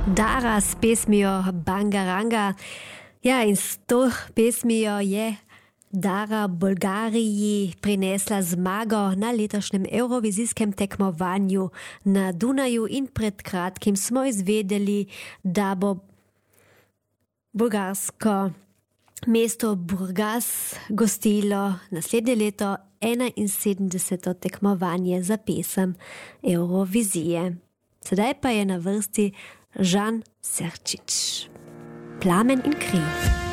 Dara z pesmijo Bangaranga. Ja, in s to pesmijo je Dara Bolgariji prinesla zmago na letošnjem eurovizijskem tekmovanju na Dunaju in pred kratkim smo izvedeli, da bo bolgarsko mesto Burgas gostilo naslednje leto 71. tekmovanje za pesem Eurovizije. Sedaj pa je na vrsti Žan Serčič. Plamen in kri.